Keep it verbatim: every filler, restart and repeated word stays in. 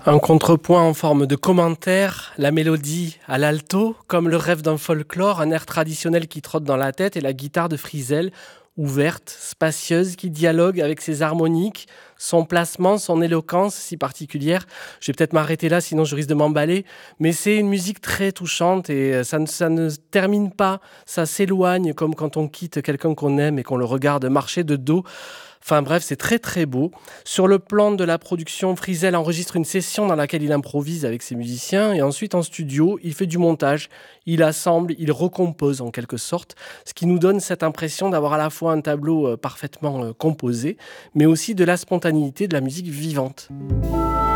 Un contrepoint en forme de commentaire, la mélodie à l'alto, comme le rêve d'un folklore, un air traditionnel qui trotte dans la tête et la guitare de Frisel, ouverte, spacieuse, qui dialogue avec ses harmoniques, son placement, son éloquence si particulière. Je vais peut-être m'arrêter là, sinon je risque de m'emballer. Mais c'est une musique très touchante et ça ne, ça ne termine pas, ça s'éloigne comme quand on quitte quelqu'un qu'on aime et qu'on le regarde marcher de dos. Enfin bref, c'est très très beau. Sur le plan de la production, Frisel enregistre une session dans laquelle il improvise avec ses musiciens et ensuite en studio, il fait du montage, il assemble, il recompose en quelque sorte, ce qui nous donne cette impression d'avoir à la fois un tableau euh, parfaitement euh, composé, mais aussi de la spontanéité de la musique vivante.